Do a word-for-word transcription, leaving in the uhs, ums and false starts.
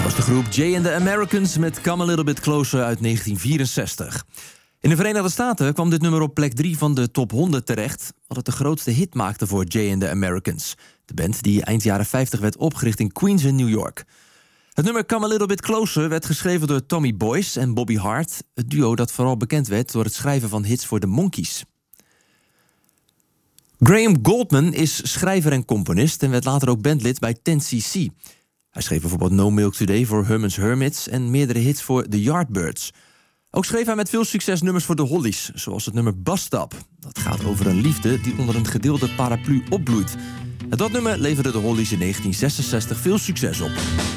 was de groep Jay and the Americans met Come a Little Bit Closer uit negentien vierenzestig. In de Verenigde Staten kwam dit nummer op plek drie van de top honderd terecht, wat het de grootste hit maakte voor Jay and the Americans. De band die eind jaren vijftig werd opgericht in Queens in New York. Het nummer Come a Little Bit Closer werd geschreven door Tommy Boyce en Bobby Hart, het duo dat vooral bekend werd door het schrijven van hits voor de Monkees. Graham Gouldman is schrijver en componist en werd later ook bandlid bij ten cc. Hij schreef bijvoorbeeld No Milk Today voor Herman's Hermits en meerdere hits voor The Yardbirds. Ook schreef hij met veel succes nummers voor de Hollies, zoals het nummer Bus Stop. Dat gaat over een liefde die onder een gedeelde paraplu opbloeit. En dat nummer leverde de Hollies in negentien zesenzestig veel succes op.